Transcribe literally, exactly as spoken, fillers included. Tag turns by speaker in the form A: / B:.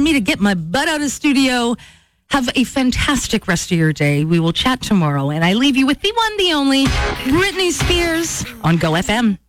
A: me to get my butt out of studio. Have a fantastic rest of your day. We will chat tomorrow. And I leave you with the one, the only, Britney Spears on Go F M.